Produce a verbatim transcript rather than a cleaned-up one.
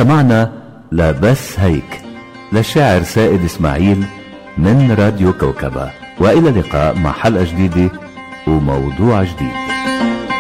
سمعنا لا بس هيك للشاعر سائد إسماعيل من راديو كوكبة، وإلى اللقاء مع حلقة جديدة وموضوع جديد.